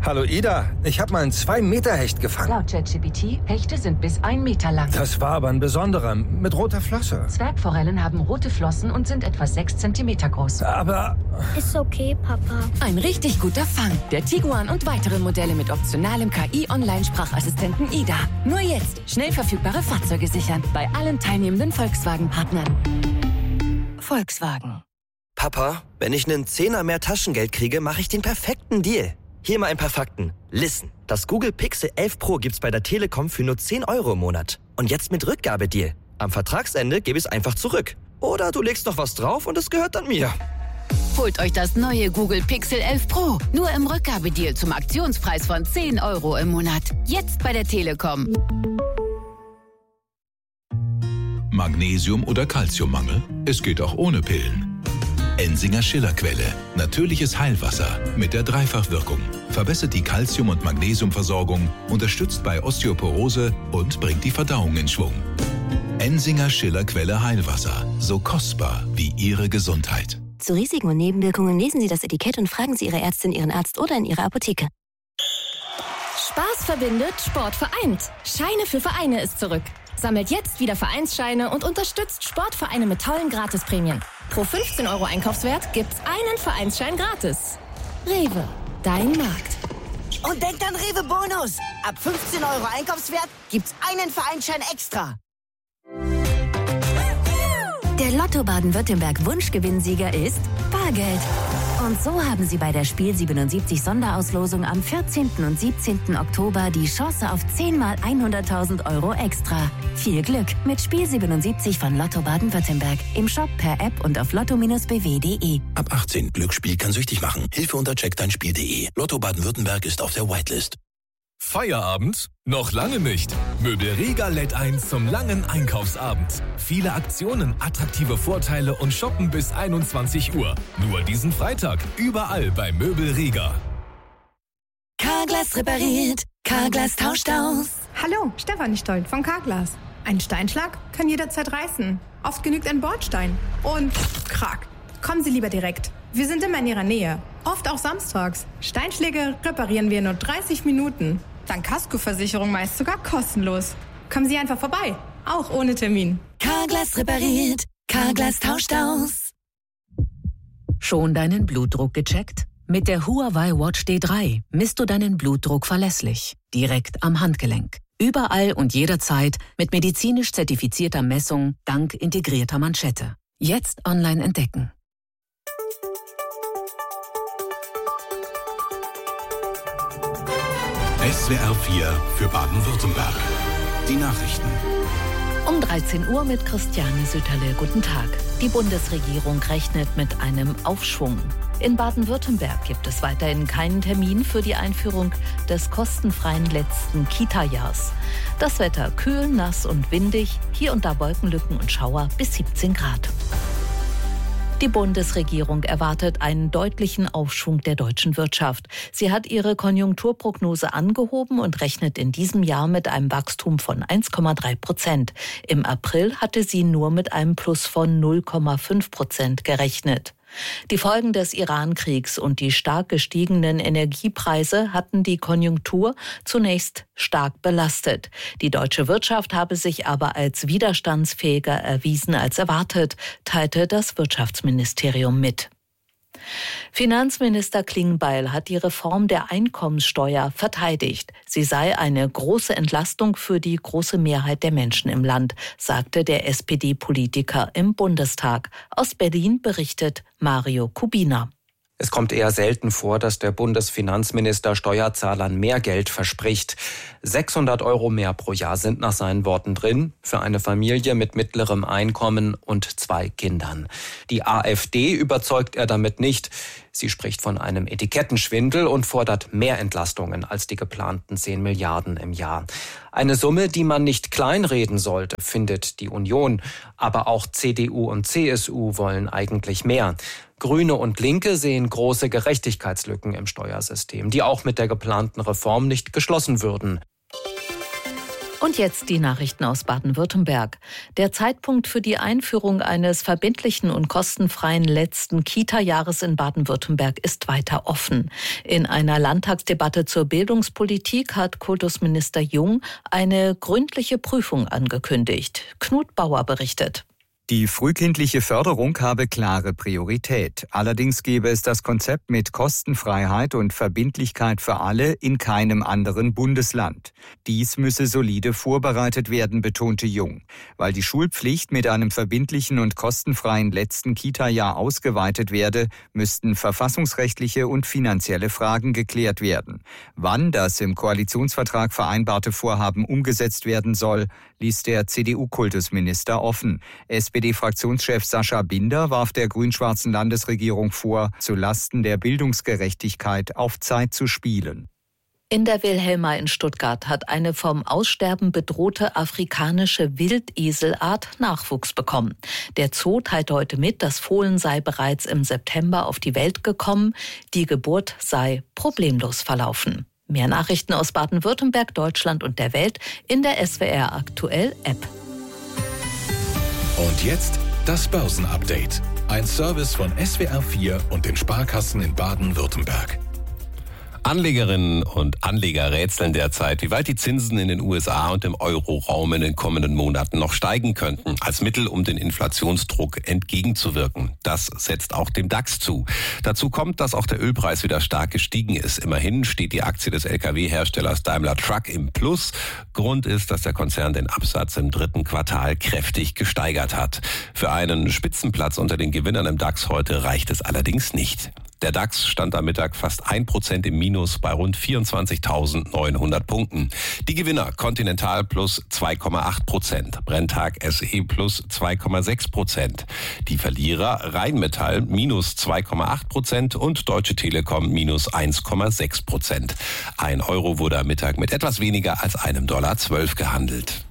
Hallo Ida, ich habe mal einen 2-Meter-Hecht gefangen. Laut ChatGPT, Hechte sind bis 1 Meter lang. Das war aber ein besonderer, mit roter Flosse. Zwergforellen haben rote Flossen und sind etwa 6 Zentimeter groß. Aber... Ist okay, Papa. Ein richtig guter Fang. Der Tiguan und weitere Modelle mit optionalem KI-Online-Sprachassistenten Ida. Nur jetzt schnell verfügbare Fahrzeuge sichern bei allen teilnehmenden Volkswagen-Partnern. Volkswagen. Papa, wenn ich einen Zehner mehr Taschengeld kriege, mache ich den perfekten Deal. Hier mal ein paar Fakten. Listen, das Google Pixel 11 Pro gibt's bei der Telekom für nur 10 € im Monat. Und jetzt mit Rückgabedeal. Am Vertragsende gebe ich es einfach zurück. Oder du legst noch was drauf und es gehört dann mir. Holt euch das neue Google Pixel 11 Pro. Nur im Rückgabedeal zum Aktionspreis von 10 € im Monat. Jetzt bei der Telekom. Magnesium- oder Calciummangel? Es geht auch ohne Pillen. Ensinger Schillerquelle. Natürliches Heilwasser mit der Dreifachwirkung. Verbessert die Calcium- und Magnesiumversorgung, unterstützt bei Osteoporose und bringt die Verdauung in Schwung. Ensinger Schillerquelle Heilwasser. So kostbar wie Ihre Gesundheit. Zu Risiken und Nebenwirkungen lesen Sie das Etikett und fragen Sie Ihre Ärztin, Ihren Arzt oder in Ihrer Apotheke. Spaß verbindet, Sport vereint. Scheine für Vereine ist zurück. Sammelt jetzt wieder Vereinsscheine und unterstützt Sportvereine mit tollen Gratisprämien. Pro 15 € Einkaufswert gibt's einen Vereinsschein gratis. Rewe, dein Markt. Und denkt an Rewe Bonus. Ab 15 € Einkaufswert gibt's einen Vereinsschein extra. Der Lotto Baden-Württemberg Wunschgewinnsieger ist Bargeld. Und so haben Sie bei der Spiel 77 Sonderauslosung am 14. und 17. Oktober die Chance auf 10 mal 100.000 € extra. Viel Glück mit Spiel 77 von Lotto Baden-Württemberg. Im Shop, per App und auf lotto-bw.de. Ab 18. Glücksspiel kann süchtig machen. Hilfe unter checkdeinspiel.de. Lotto Baden-Württemberg ist auf der Whitelist. Feierabend? Noch lange nicht. Möbel Rega lädt ein zum langen Einkaufsabend. Viele Aktionen, attraktive Vorteile und Shoppen bis 21 Uhr. Nur diesen Freitag, überall bei Möbel Rega. Carglass repariert, Carglass tauscht aus. Hallo, Stefanie Stoll von Carglass. Ein Steinschlag kann jederzeit reißen. Oft genügt ein Bordstein. Und krack. Kommen Sie lieber direkt. Wir sind immer in Ihrer Nähe. Oft auch samstags. Steinschläge reparieren wir in nur 30 Minuten. Dank Kaskoversicherung meist sogar kostenlos. Kommen Sie einfach vorbei. Auch ohne Termin. Carglass repariert, Carglass tauscht aus. Schon deinen Blutdruck gecheckt? Mit der Huawei Watch D3 misst du deinen Blutdruck verlässlich. Direkt am Handgelenk. Überall und jederzeit mit medizinisch zertifizierter Messung dank integrierter Manschette. Jetzt online entdecken. SWR 4 für Baden-Württemberg. Die Nachrichten. Um 13 Uhr mit Christiane Sütterle. Guten Tag. Die Bundesregierung rechnet mit einem Aufschwung. In Baden-Württemberg gibt es weiterhin keinen Termin für die Einführung des kostenfreien letzten Kita-Jahrs. Das Wetter kühl, nass und windig, hier und da Wolkenlücken und Schauer bis 17 Grad. Die Bundesregierung erwartet einen deutlichen Aufschwung der deutschen Wirtschaft. Sie hat ihre Konjunkturprognose angehoben und rechnet in diesem Jahr mit einem Wachstum von 1,3%. Im April hatte sie nur mit einem Plus von 0,5% gerechnet. Die Folgen des Iran-Kriegs und die stark gestiegenen Energiepreise hatten die Konjunktur zunächst stark belastet. Die deutsche Wirtschaft habe sich aber als widerstandsfähiger erwiesen als erwartet, teilte das Wirtschaftsministerium mit. Finanzminister Klingbeil hat die Reform der Einkommenssteuer verteidigt. Sie sei eine große Entlastung für die große Mehrheit der Menschen im Land, sagte der SPD-Politiker im Bundestag. Aus Berlin berichtet Mario Kubina. Es kommt eher selten vor, dass der Bundesfinanzminister Steuerzahlern mehr Geld verspricht. 600 € mehr pro Jahr sind nach seinen Worten drin, für eine Familie mit mittlerem Einkommen und 2 Kindern. Die AfD überzeugt er damit nicht. Sie spricht von einem Etikettenschwindel und fordert mehr Entlastungen als die geplanten 10 Milliarden im Jahr. Eine Summe, die man nicht kleinreden sollte, findet die Union. Aber auch CDU und CSU wollen eigentlich mehr. Grüne und Linke sehen große Gerechtigkeitslücken im Steuersystem, die auch mit der geplanten Reform nicht geschlossen würden. Und jetzt die Nachrichten aus Baden-Württemberg. Der Zeitpunkt für die Einführung eines verbindlichen und kostenfreien letzten Kita-Jahres in Baden-Württemberg ist weiter offen. In einer Landtagsdebatte zur Bildungspolitik hat Kultusminister Jung eine gründliche Prüfung angekündigt. Knut Bauer berichtet. Die frühkindliche Förderung habe klare Priorität. Allerdings gebe es das Konzept mit Kostenfreiheit und Verbindlichkeit für alle in keinem anderen Bundesland. Dies müsse solide vorbereitet werden, betonte Jung. Weil die Schulpflicht mit einem verbindlichen und kostenfreien letzten Kita-Jahr ausgeweitet werde, müssten verfassungsrechtliche und finanzielle Fragen geklärt werden. Wann das im Koalitionsvertrag vereinbarte Vorhaben umgesetzt werden soll, ließ der CDU-Kultusminister offen. SPD-Fraktionschef Sascha Binder warf der grün-schwarzen Landesregierung vor, zulasten der Bildungsgerechtigkeit auf Zeit zu spielen. In der Wilhelma in Stuttgart hat eine vom Aussterben bedrohte afrikanische Wildeselart Nachwuchs bekommen. Der Zoo teilte heute mit, das Fohlen sei bereits im September auf die Welt gekommen. Die Geburt sei problemlos verlaufen. Mehr Nachrichten aus Baden-Württemberg, Deutschland und der Welt in der SWR Aktuell App. Und jetzt das Börsenupdate. Ein Service von SWR4 und den Sparkassen in Baden-Württemberg. Anlegerinnen und Anleger rätseln derzeit, wie weit die Zinsen in den USA und im Euroraum in den kommenden Monaten noch steigen könnten, als Mittel, um den Inflationsdruck entgegenzuwirken. Das setzt auch dem DAX zu. Dazu kommt, dass auch der Ölpreis wieder stark gestiegen ist. Immerhin steht die Aktie des Lkw-Herstellers Daimler Truck im Plus. Grund ist, dass der Konzern den Absatz im 3. Quartal kräftig gesteigert hat. Für einen Spitzenplatz unter den Gewinnern im DAX heute reicht es allerdings nicht. Der DAX stand am Mittag fast 1% im Minus bei rund 24.900 Punkten. Die Gewinner Continental plus 2,8%, Brenntag SE plus 2,6%. Die Verlierer Rheinmetall minus 2,8% und Deutsche Telekom minus 1,6%. Ein Euro wurde am Mittag mit etwas weniger als $1,12 gehandelt.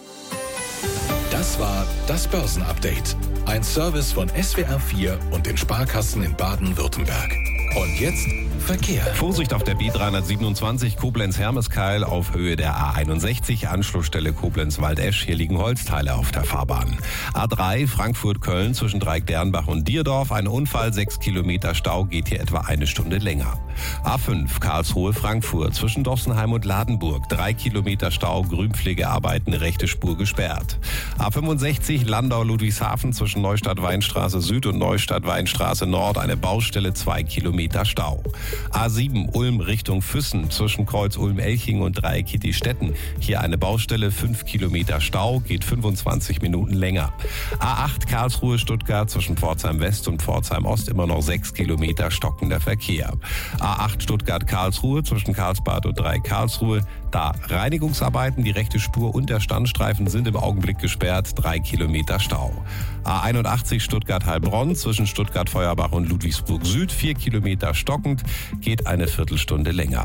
Das war das Börsenupdate. Ein Service von SWR4 und den Sparkassen in Baden-Württemberg. Und jetzt Verkehr. Vorsicht auf der B327 Koblenz-Hermeskeil auf Höhe der A61, Anschlussstelle Koblenz-Waldesch. Hier liegen Holzteile auf der Fahrbahn. A3 Frankfurt-Köln zwischen Dreieck-Dernbach und Dierdorf. Ein Unfall, 6 Kilometer Stau, geht hier etwa eine Stunde länger. A5 Karlsruhe-Frankfurt zwischen Dossenheim und Ladenburg. 3 Kilometer Stau, Grünpflegearbeiten, rechte Spur gesperrt. A65 Landau-Ludwigshafen zwischen Neustadt-Weinstraße Süd und Neustadt-Weinstraße Nord. Eine Baustelle, 2 Kilometer Stau. A7 Ulm Richtung Füssen zwischen Kreuz Ulm-Elching und Dreieck Kittistetten. Hier eine Baustelle, 5 Kilometer Stau, geht 25 Minuten länger. A8 Karlsruhe-Stuttgart zwischen Pforzheim West und Pforzheim Ost immer noch 6 Kilometer stockender Verkehr. A8 Stuttgart-Karlsruhe zwischen Karlsbad und Dreieck Karlsruhe. Da Reinigungsarbeiten, die rechte Spur und der Standstreifen sind im Augenblick gesperrt, 3 Kilometer Stau. A81 Stuttgart-Heilbronn zwischen Stuttgart-Feuerbach und Ludwigsburg Süd, 4 Kilometer stockend, geht eine Viertelstunde länger.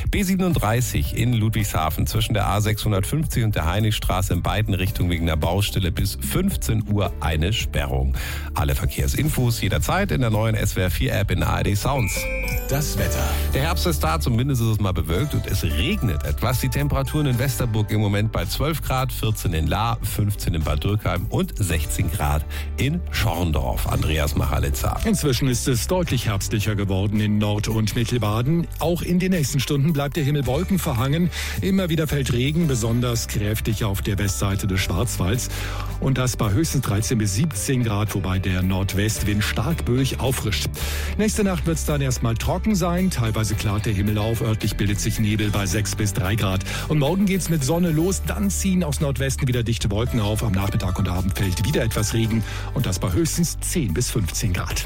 B37 in Ludwigshafen zwischen der A650 und der Heinrichstraße in beiden Richtungen wegen der Baustelle bis 15 Uhr eine Sperrung. Alle Verkehrsinfos jederzeit in der neuen SWR4-App in ARD Sounds. Das Wetter. Der Herbst ist da, zumindest ist es mal bewölkt und es regnet etwas. Die Temperaturen in Westerburg im Moment bei 12 Grad, 14 in Lahr, 15 in Bad Dürkheim und 16 Grad in Schorndorf. Andreas Machalitza. Inzwischen ist es deutlich herbstlicher geworden in Nord- und Mittelbaden. Auch in den nächsten Stunden bleibt der Himmel wolkenverhangen. Immer wieder fällt Regen, besonders kräftig auf der Westseite des Schwarzwalds. Und das bei höchstens 13 bis 17 Grad, wobei der Nordwestwind stark böig auffrischt. Nächste Nacht wird es dann erstmal trocken sein. Teilweise klart der Himmel auf. Örtlich bildet sich Nebel bei 6 bis 3 Grad. Und morgen geht's mit Sonne los. Dann ziehen aus Nordwesten wieder dichte Wolken auf. Am Nachmittag und Abend fällt wieder etwas Regen. Und das bei höchstens 10 bis 15 Grad.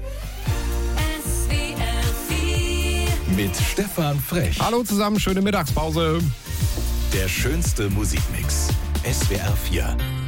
Mit Stefan Frech. Hallo zusammen, schöne Mittagspause. Der schönste Musikmix. SWR4.